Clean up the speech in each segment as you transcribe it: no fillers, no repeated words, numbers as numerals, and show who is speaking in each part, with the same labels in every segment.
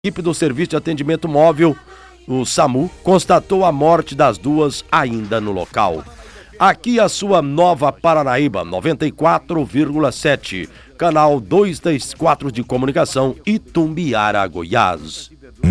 Speaker 1: equipe do Serviço de Atendimento Móvel, o SAMU, constatou a morte das duas ainda no local. Aqui a sua Nova Paranaíba, 94,7, canal 234 de comunicação, Itumbiara, Goiás.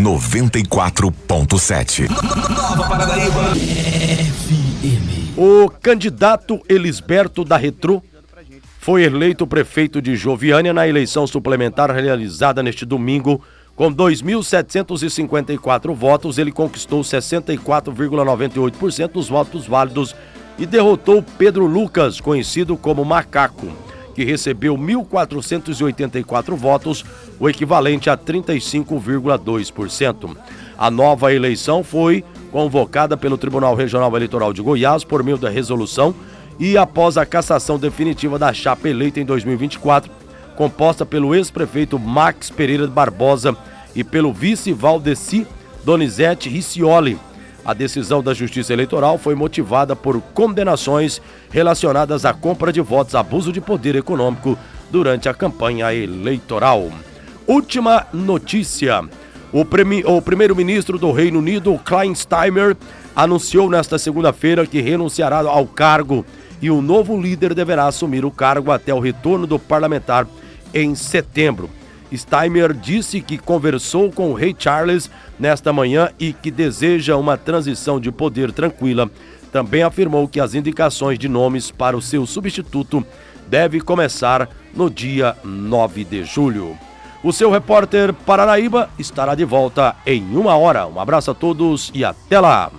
Speaker 2: 94.7.
Speaker 3: Nova Paranaíba FM.
Speaker 1: O candidato Elisberto da Retrô foi eleito prefeito de Joviânia na eleição suplementar realizada neste domingo. Com 2.754 votos, ele conquistou 64,98% dos votos válidos e derrotou Pedro Lucas, conhecido como Macaco, que recebeu 1.484 votos, o equivalente a 35,2%. A nova eleição foi convocada pelo Tribunal Regional Eleitoral de Goiás por meio da resolução e após a cassação definitiva da chapa eleita em 2024, composta pelo ex-prefeito Max Pereira Barbosa e pelo vice Valdeci Donizete Riccioli. A decisão da Justiça Eleitoral foi motivada por condenações relacionadas à compra de votos, abuso de poder econômico durante a campanha eleitoral. Última notícia. O primeiro-ministro do Reino Unido, Keir Starmer, anunciou nesta segunda-feira que renunciará ao cargo e o novo líder deverá assumir o cargo até o retorno do parlamentar em setembro. Starmer disse que conversou com o rei Charles nesta manhã e que deseja uma transição de poder tranquila. Também afirmou que as indicações de nomes para o seu substituto devem começar no dia 9 de julho. O seu repórter Paranaíba estará de volta em 1 hora. Um abraço a todos e até lá!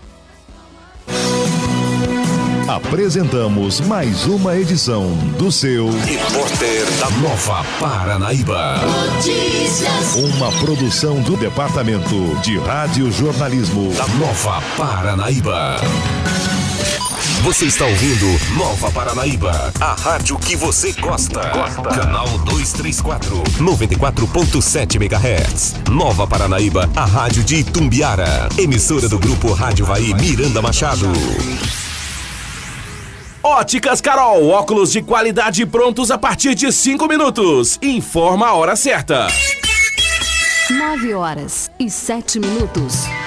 Speaker 2: Apresentamos mais uma edição do seu
Speaker 3: Repórter da Nova Paranaíba.
Speaker 4: Notícias.
Speaker 2: Uma produção do Departamento de Rádio Jornalismo
Speaker 3: Da Nova Paranaíba. Você está ouvindo Nova Paranaíba, a rádio que você gosta. Canal 234, 94.7 MHz. Nova Paranaíba, a rádio de Itumbiara. Emissora do Grupo Rádio Vai Miranda Machado. Óticas Carol, óculos de qualidade prontos a partir de 5 minutos. Informa a hora certa.
Speaker 4: 9 horas e 7 minutos.